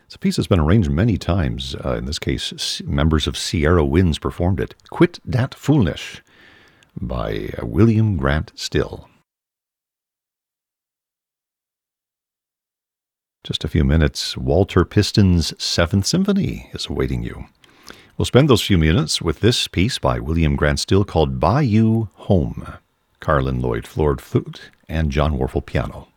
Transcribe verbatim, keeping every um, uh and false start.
It's a piece that's been arranged many times. Uh, in this case, s- members of Sierra Winds performed it. Quit Dat Foolish by uh, William Grant Still. Just a few minutes, Walter Piston's Seventh Symphony is awaiting you. We'll spend those few minutes with this piece by William Grant Still called Bayou Home. Carlin Lloyd Floored flute and John Warfel piano.